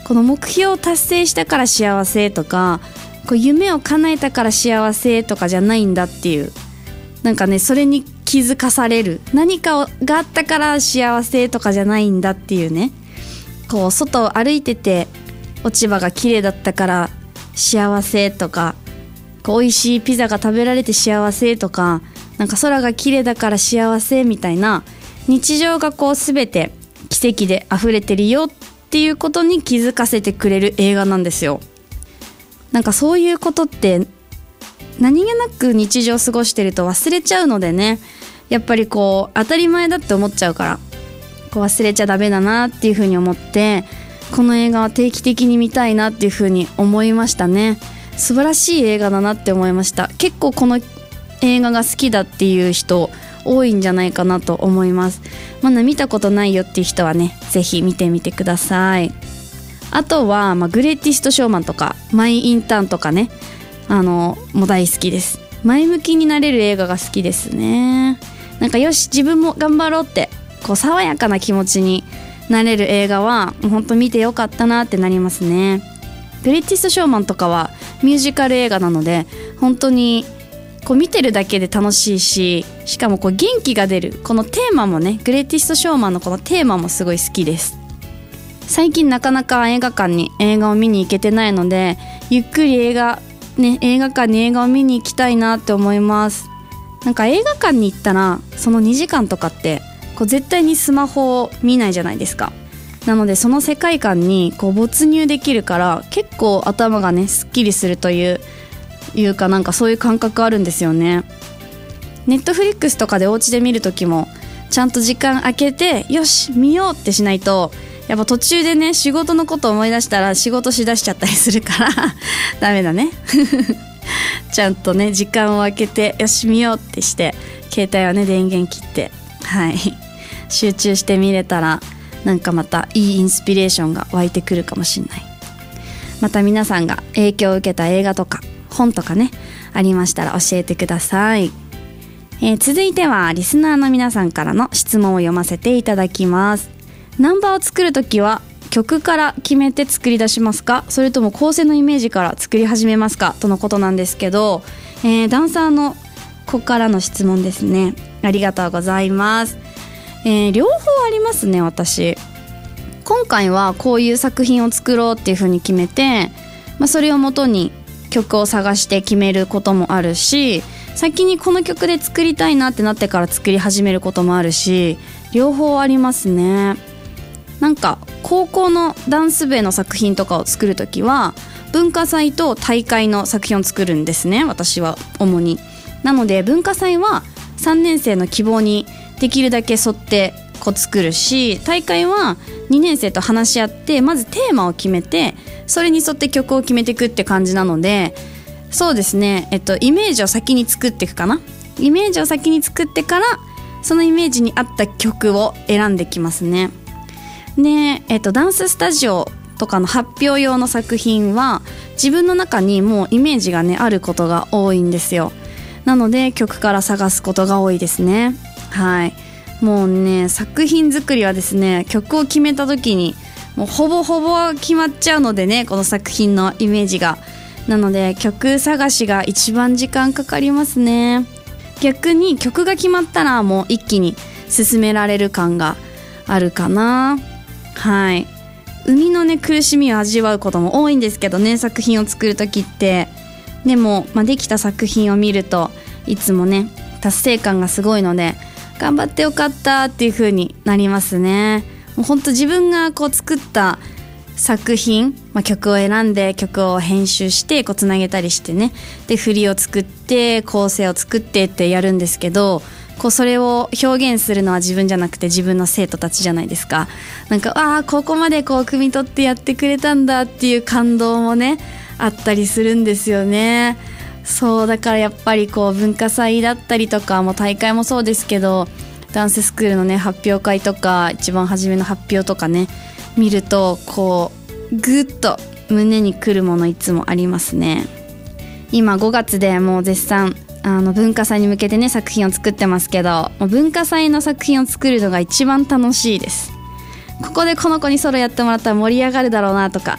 この目標を達成したから幸せとか、こう夢を叶えたから幸せとかじゃないんだっていう、なんかねそれに気づかされる、何かがあったから幸せとかじゃないんだっていうね、こう外を歩いてて落ち葉が綺麗だったから幸せとか、こう美味しいピザが食べられて幸せとか、なんか空が綺麗だから幸せみたいな、日常がこう全て奇跡で溢れてるよっていうことに気づかせてくれる映画なんですよ。なんかそういうことって何気なく日常過ごしてると忘れちゃうのでね、やっぱりこう当たり前だって思っちゃうから、こう忘れちゃダメだなっていうふうに思って、この映画は定期的に見たいなっていうふうに思いましたね。素晴らしい映画だなって思いました。結構この映画が好きだっていう人多いんじゃないかなと思います。まだ見たことないよっていう人はね、ぜひ見てみてください。あとは、グレイティストショーマンとかマイインターンとかね、もう大好きです。前向きになれる映画が好きですね。なんかよし自分も頑張ろうってこう爽やかな気持ちになれる映画は本当見てよかったなってなりますね。グレイティストショーマンとかはミュージカル映画なので、本当にこう見てるだけで楽しいし、しかもこう元気が出る、このテーマもね、グレイティストショーマンのこのテーマもすごい好きです。最近なかなか映画館に映画を見に行けてないので、ゆっくり映画館に映画を見に行きたいなって思います。なんか映画館に行ったらその2時間とかってこう絶対にスマホを見ないじゃないですか。なのでその世界観にこう没入できるから、結構頭がねすっきりするというか、なんかそういう感覚あるんですよね。ネットフリックスとかでお家で見るときもちゃんと時間空けてよし見ようってしないと、やっぱ途中でね仕事のことを思い出したら仕事しだしちゃったりするからダメだねちゃんとね時間を空けてよし見ようってして、携帯はね電源切って、集中して見れたら、なんかまたいいインスピレーションが湧いてくるかもしれない。また皆さんが影響を受けた映画とか本とかねありましたら教えてください。続いてはリスナーの皆さんからの質問を読ませていただきます。ナンバーを作るときは曲から決めて作り出しますか、それとも構成のイメージから作り始めますかとのことなんですけど、ダンサーの子からの質問ですね。ありがとうございます。両方ありますね。私今回はこういう作品を作ろうっていう風に決めて、それを元に曲を探して決めることもあるし、先にこの曲で作りたいなってなってから作り始めることもあるし、両方ありますね。なんか高校のダンス部の作品とかを作るときは文化祭と大会の作品を作るんですね、私は主に。なので文化祭は3年生の希望にできるだけ沿ってこう作るし、大会は2年生と話し合ってまずテーマを決めて、それに沿って曲を決めていくって感じなので、そうですね、イメージを先に作っていくかな。イメージを先に作ってからそのイメージに合った曲を選んできますね。で、ダンススタジオとかの発表用の作品は自分の中にもうイメージがねあることが多いんですよ。なので曲から探すことが多いですね。もうね作品作りはですね、曲を決めた時にもうほぼほぼ決まっちゃうのでね、この作品のイメージが。なので曲探しが一番時間かかりますね。逆に曲が決まったらもう一気に進められる感があるかな。生みのね苦しみを味わうことも多いんですけどね、作品を作る時って。でも、できた作品を見るといつもね達成感がすごいので、頑張ってよかったっていう風になりますね。もうほんと自分がこう作った作品、曲を選んで曲を編集してこうつなげたりしてね、で振りを作って構成を作ってってやるんですけど、こうそれを表現するのは自分じゃなくて自分の生徒たちじゃないですか。なんかここまでこう汲み取ってやってくれたんだっていう感動もねあったりするんですよね。そうだからやっぱりこう文化祭だったりとかも大会もそうですけど、ダンススクールのね発表会とか一番初めの発表とかね見ると、こうグッと胸にくるものいつもありますね。今5月でもう絶賛文化祭に向けてね作品を作ってますけど、もう文化祭の作品を作るのが一番楽しいです。ここでこの子にソロやってもらったら盛り上がるだろうなとか、